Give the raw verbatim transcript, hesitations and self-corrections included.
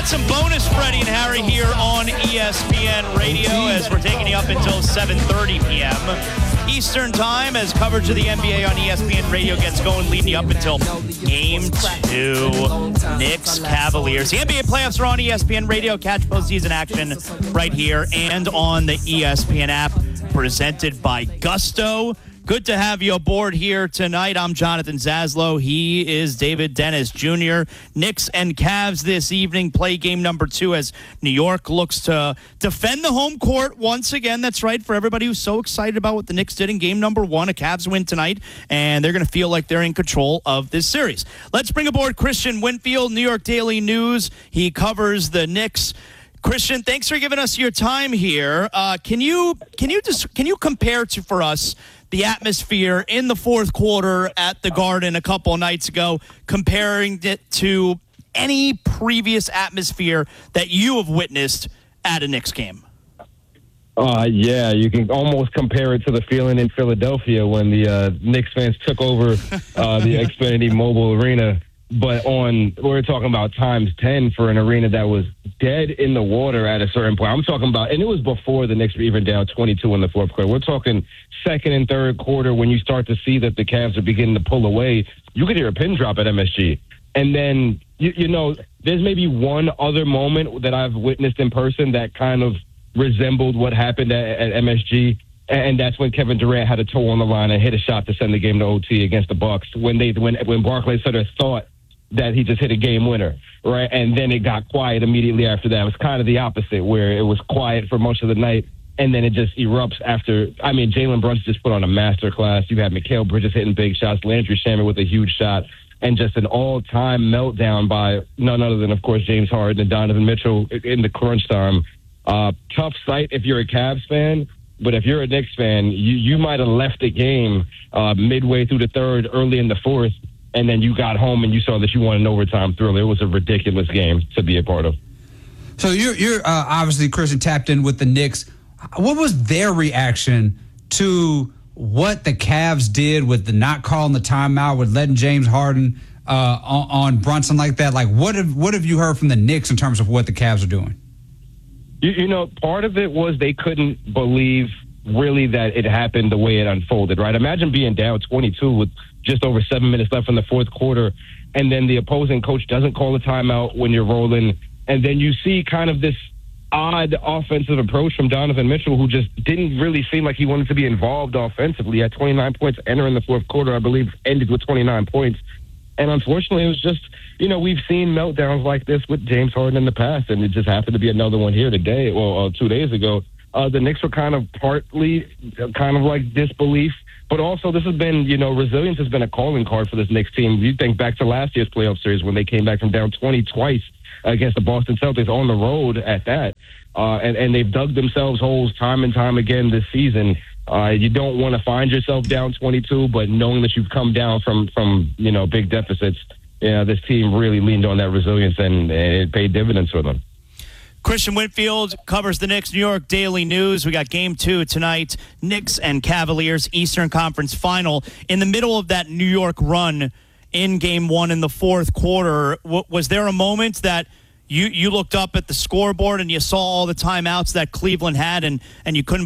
some bonus Freddie and Harry here on E S P N Radio as we're taking you up until seven thirty p.m. Eastern Time as coverage of the N B A on E S P N Radio gets going, leading you up until Game two. Knicks Cavaliers. The N B A playoffs are on E S P N Radio. Catch postseason action right here and on the E S P N app, presented by Gusto. Good to have you aboard here tonight. I'm Jonathan Zaslow. He is David Dennis Junior Knicks and Cavs this evening play game number two as New York looks to defend the home court once again. That's right, for everybody who's so excited about what the Knicks did in game number one. A Cavs win tonight, and they're going to feel like they're in control of this series. Let's bring aboard Christian Winfield, New York Daily News. He covers the Knicks. Christian, thanks for giving us your time here. Uh, can you can you just can you compare to for us the atmosphere in the fourth quarter at the Garden a couple of nights ago, comparing it to any previous atmosphere that you have witnessed at a Knicks game? Uh, yeah, you can almost compare it to the feeling in Philadelphia when the uh, Knicks fans took over uh, the Xfinity Mobile Arena. But on, we're talking about times ten for an arena that was dead in the water at a certain point. I'm talking about, and it was before the Knicks were even down twenty-two in the fourth quarter. We're talking second and third quarter when you start to see that the Cavs are beginning to pull away. You could hear a pin drop at M S G. And then, you, you know, there's maybe one other moment that I've witnessed in person that kind of resembled what happened at, at M S G. And that's when Kevin Durant had a toe on the line and hit a shot to send the game to O T against the Bucks. When they, when, when Barclays sort of thought that he just hit a game winner, right? And then it got quiet immediately after that. It was kind of the opposite, where it was quiet for most of the night, and then it just erupts after. I mean, Jalen Brunson just put on a masterclass. You had Mikal Bridges hitting big shots, Landry Shamet with a huge shot, and just an all-time meltdown by none other than, of course, James Harden and Donovan Mitchell in the crunch time. Uh, tough sight if you're a Cavs fan, but if you're a Knicks fan, you, you might have left the game uh, midway through the third, early in the fourth, and then you got home and you saw that you won an overtime thriller. It was a ridiculous game to be a part of. So you're, you're uh, obviously, Christian, tapped in with the Knicks. What was their reaction to what the Cavs did with the not calling the timeout, with letting James Harden uh, on, on Brunson like that? Like, what have what have you heard from the Knicks in terms of what the Cavs are doing? You, you know, part of it was they couldn't believe really that it happened the way it unfolded, right? Imagine being down twenty-two with just over seven minutes left in the fourth quarter, and then the opposing coach doesn't call a timeout when you're rolling, and then you see kind of this odd offensive approach from Donovan Mitchell, who just didn't really seem like he wanted to be involved offensively. He had twenty-nine points entering the fourth quarter, I believe, ended with twenty-nine points. And unfortunately, it was just, you know, we've seen meltdowns like this with James Harden in the past, and it just happened to be another one here today, well, uh, two days ago. Uh, the Knicks were kind of partly kind of like disbelief, but also this has been, you know, resilience has been a calling card for this Knicks team. You think back to last year's playoff series when they came back from down twenty twice against the Boston Celtics on the road at that, uh, and, and they've dug themselves holes time and time again this season. Uh, you don't want to find yourself down twenty-two, but knowing that you've come down from, from you know, big deficits, you know, this team really leaned on that resilience, and, and it paid dividends for them. Christian Winfield covers the Knicks, New York Daily News. We got game two tonight, Knicks and Cavaliers, Eastern Conference Final. In the middle of that New York run in game one in the fourth quarter, w- was there a moment that you, you looked up at the scoreboard and you saw all the timeouts that Cleveland had and, and you couldn't